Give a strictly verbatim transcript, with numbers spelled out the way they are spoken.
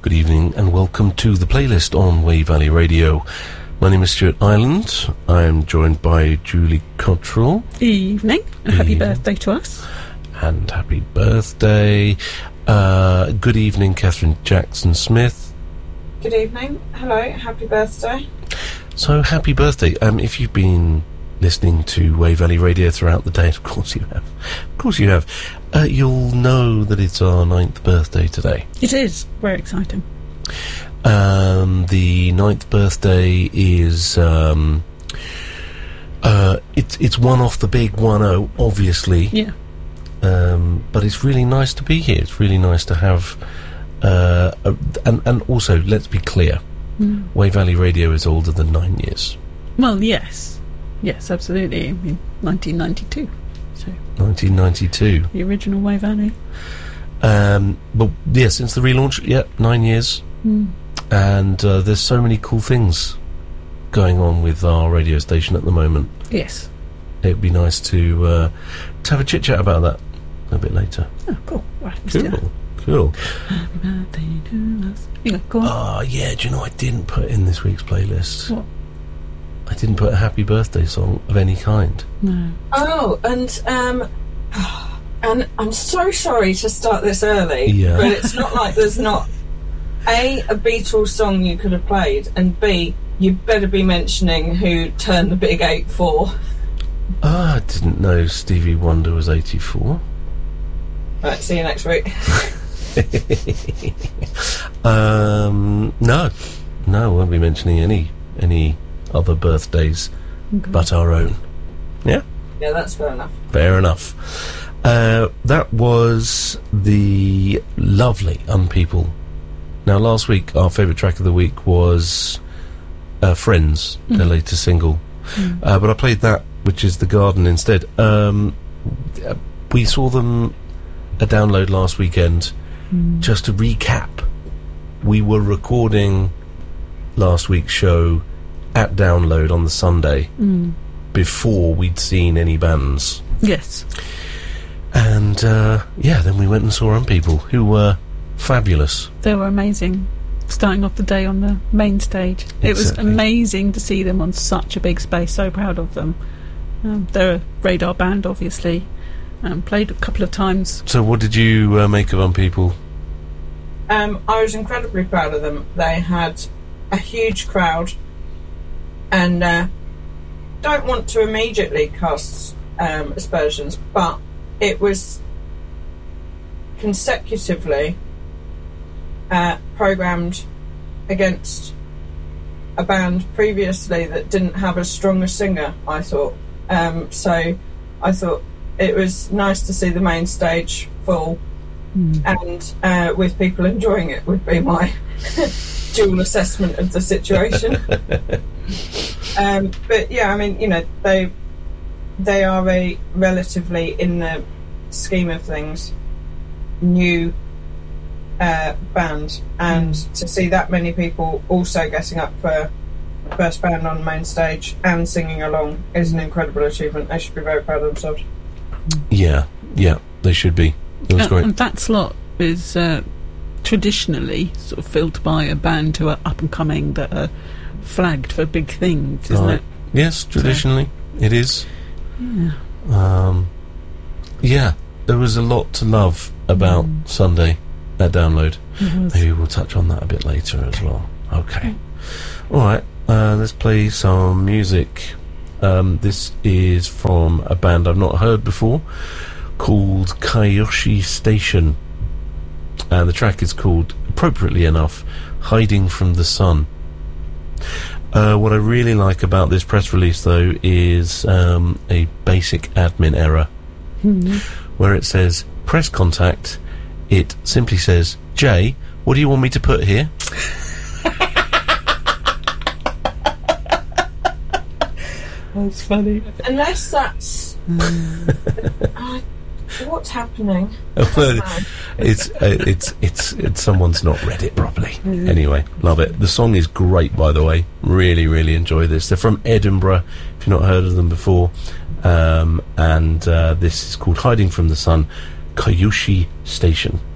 good evening, and welcome to the playlist on Wave Valley Radio. My name is Stuart Ireland. I am joined by Julie Cottrell. Evening, and happy evening. Birthday to us. And happy birthday. Uh, good evening, Catherine Jackson-Smith. Good evening. Hello, happy birthday. So, happy birthday. Um, if you've been listening to Wave Valley Radio throughout the day, of course you have, of course you have, uh, you'll know that it's our ninth birthday today. It is. Very exciting. Um, the ninth birthday is, um, uh, it's, it's one off the big one oh, obviously. Yeah. Um, but it's really nice to be here. It's really nice to have, uh, a, and, and also, let's be clear, mm. Wave Valley Radio is older than nine years. Well, yes. Yes, absolutely. I mean, nineteen ninety-two. So nineteen ninety-two. The original Wave Valley. Um, but yeah, since the relaunch, yeah, nine years. Mm. And uh, there's so many cool things going on with our radio station at the moment. Yes. It'd be nice to, uh, to have a chit-chat about that a bit later. Oh, cool. Right, let's cool. do that. Cool. Happy birthday to us. Yeah, go on. Oh, yeah, do you know I didn't put in this week's playlist? What? I didn't put a happy birthday song of any kind. No. Oh, and um, and I'm so sorry to start this early, yeah. but it's not like there's not A, a Beatles song you could have played, and B, you better be mentioning who turned the big eight four. Ah, I didn't know Stevie Wonder was eighty-four. Right, see you next week. um, no, no, I won't be mentioning any any. other birthdays okay. but our own. Yeah? Yeah, that's fair enough. Fair enough. Uh, that was the lovely Unpeople. Now, last week, our favourite track of the week was uh, Friends, mm. their latest single. Mm. Uh, but I played that, which is The Garden, instead. Um, we saw them a download last weekend. Mm. Just to recap, we were recording last week's show at Download on the Sunday mm. before we'd seen any bands. Yes. And uh, yeah, then we went and saw Unpeople, who were fabulous. They were amazing, starting off the day on the main stage. Exactly. It was amazing to see them on such a big space. So proud of them. Um, they're a radar band, obviously. Um, played a couple of times. So what did you uh, make of Unpeople? Um, I was incredibly proud of them. They had a huge crowd. And uh, don't want to immediately cast um, aspersions, but it was consecutively uh, programmed against a band previously that didn't have as strong a singer, I thought. Um, so I thought it was nice to see the main stage full mm. and uh, with people enjoying it would be my dual assessment of the situation. um, but yeah, I mean, you know, they they are a relatively, in the scheme of things, new uh, band, and mm. to see that many people also getting up for first band on the main stage and singing along is an incredible achievement. They should be very proud of themselves. Yeah, yeah, they should be. It was uh, great. And that slot is uh, traditionally sort of filled by a band who are up and coming, that are flagged for big things, isn't right. it? Yes, traditionally so. It is. Yeah. Um, yeah, there was a lot to love about mm. Sunday at Download. Maybe we'll touch on that a bit later as well. Okay. All right, uh, let's play some music. Um, this is from a band I've not heard before called Kyoshi Station. And the track is called, appropriately enough, Hiding from the Sun. Uh, what I really like about this press release, though, is um, a basic admin error mm-hmm. where it says press contact. It simply says, Jay, what do you want me to put here? That's funny. Unless that's... uh, what's happening? it's, uh, it's it's it's someone's not read it properly. Mm-hmm. Anyway, love it. The song is great, by the way. Really, really enjoy this. They're from Edinburgh, if you've not heard of them before. Um, and uh, this is called Hiding from the Sun, Kyoshi Station.